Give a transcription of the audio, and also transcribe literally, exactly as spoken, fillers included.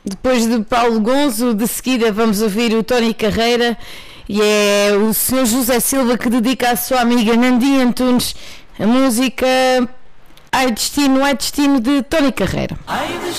depois de Paulo Gonzo, de seguida vamos ouvir o Tony Carreira, e é o senhor José Silva que dedica à sua amiga Nandinha Antunes a música Ai Destino, Ai Destino, de Tony Carreira. Ai,